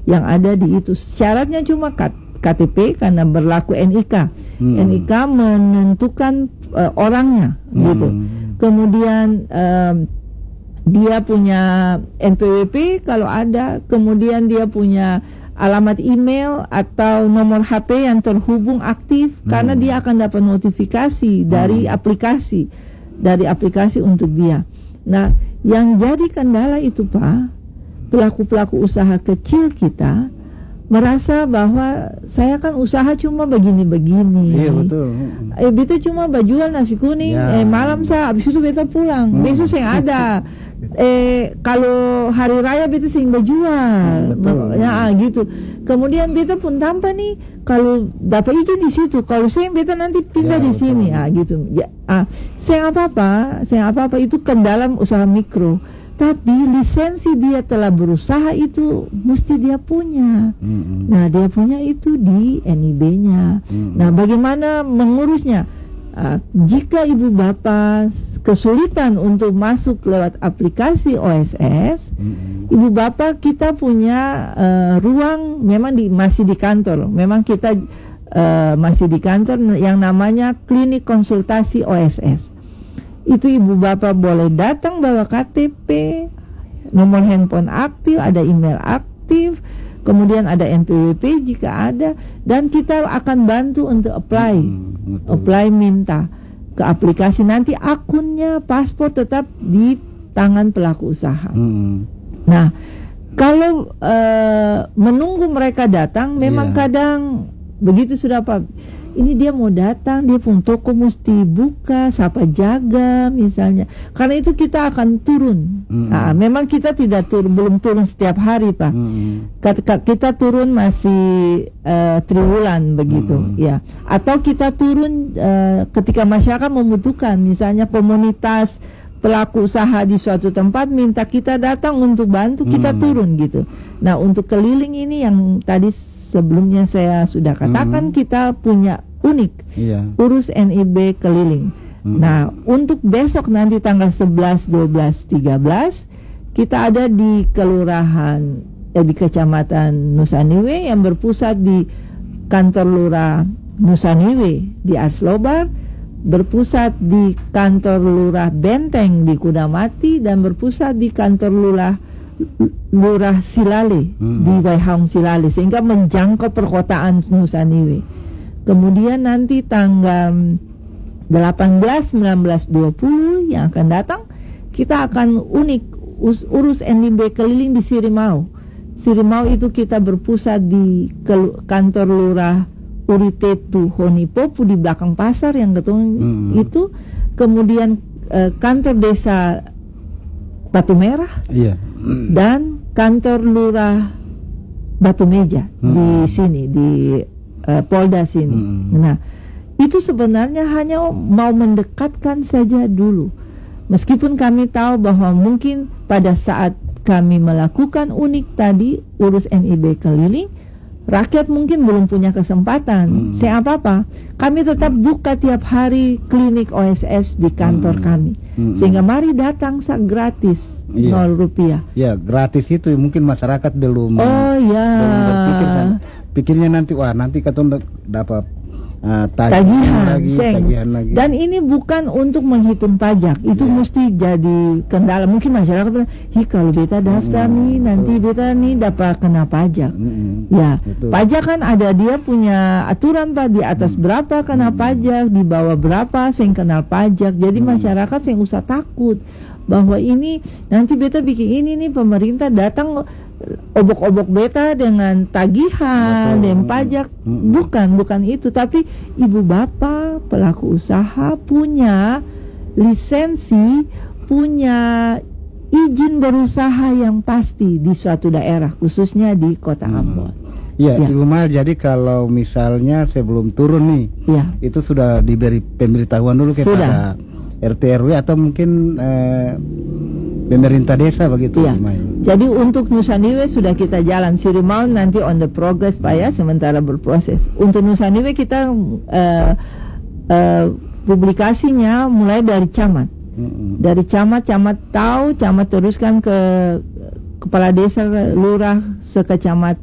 yang ada di itu. Syaratnya cuma KTP karena berlaku NIK. NIK menentukan orangnya gitu. Kemudian dia punya NPWP kalau ada, kemudian dia punya alamat email atau nomor HP yang terhubung aktif, karena dia akan dapat notifikasi dari aplikasi untuk dia. Nah, yang jadi kendala itu Pak, pelaku-pelaku usaha kecil kita merasa bahwa saya kan usaha cuma begini-begini. Iya betul. Beta cuma bajual nasi kuning, malam saya habis itu beta pulang. Besok saya ada. Kalau hari raya beta sing berjual. Ya gitu. Kemudian beta pun tanpa nih kalau dapat izin di situ, kalau saya beta nanti pindah di sini. Gitu. Saya apa-apa itu kendala usaha mikro. Tapi lisensi dia telah berusaha itu mesti dia punya. Nah, dia punya itu di NIB-nya. Nah, bagaimana mengurusnya? Jika ibu bapak kesulitan untuk masuk lewat aplikasi OSS, ibu bapak kita punya ruang, memang masih di kantor. Memang kita masih di kantor yang namanya klinik konsultasi OSS. Itu ibu bapak boleh datang bawa KTP, nomor handphone aktif, ada email aktif, kemudian ada NPWP jika ada, dan kita akan bantu untuk apply minta ke aplikasi. Nanti akunnya, paspor tetap di tangan pelaku usaha. Nah, kalau menunggu mereka datang, memang kadang begitu sudah Pak. Ini dia mau datang, dia pun toko mesti buka, siapa jaga misalnya. Karena itu kita akan turun. Memang kita belum turun setiap hari Pak. Kita turun masih triwulan begitu, ya. Atau kita turun ketika masyarakat membutuhkan, misalnya komunitas pelaku usaha di suatu tempat minta kita datang untuk bantu, kita turun gitu. Nah, untuk keliling ini yang tadi sebelumnya saya sudah katakan, kita punya unik, urus NIB keliling. Nah, untuk besok nanti tanggal 11, 12, 13 kita ada di kelurahan di Kecamatan Nusaniwe yang berpusat di kantor Lurah Nusaniwe di Arslobar, berpusat di kantor Lurah Benteng di Kudamati, dan berpusat di kantor Lurah Silale di Waihaung Silale, sehingga menjangkau perkotaan Nusaniwe. Kemudian nanti tanggal 18, 19, 20 yang akan datang, kita akan urus NIB keliling di Sirimau. Sirimau itu kita berpusat di kantor Lurah Uritetu Honipopu di belakang pasar yang ketemu itu. Kemudian kantor desa Batu Merah, dan kantor Lurah Batu Meja di sini di Polda sini. Nah, itu sebenarnya hanya mau mendekatkan saja dulu. Meskipun kami tahu bahwa mungkin pada saat kami melakukan unik tadi, urus NIB keliling, rakyat mungkin belum punya kesempatan. Saya apa-apa, kami tetap buka tiap hari klinik OSS di kantor kami. Sehingga mari datang gratis, 0 rupiah. Ya, gratis itu mungkin masyarakat belum berpikir kan. Pikirnya nanti katong dapat tagihan lagi. Dan ini bukan untuk menghitung pajak. Itu mesti jadi kendala. Mungkin masyarakat bilang, kalau beta daftar nih, nanti beta nih dapat kena pajak. Pajak kan ada, dia punya aturan Pak, di atas berapa kena pajak, di bawah berapa sing kena pajak. Jadi masyarakat sing usah takut bahwa ini nanti beta bikin ini nih, pemerintah datang obok-obok beta dengan tagihan dan pajak. Bukan itu, tapi ibu bapak pelaku usaha punya lisensi, punya izin berusaha yang pasti di suatu daerah, khususnya di Kota Ambon. Ibu Mal, jadi kalau misalnya sebelum turun nih, itu sudah diberi pemberitahuan dulu kepada RT RW atau mungkin pemerintah desa begitu. Jadi untuk Nusaniwe sudah kita jalan, Sirimau nanti on the progress Pak ya, sementara berproses. Untuk Nusaniwe kita publikasinya mulai dari camat. Dari camat tahu, camat teruskan ke kepala desa, lurah, sekecamatan.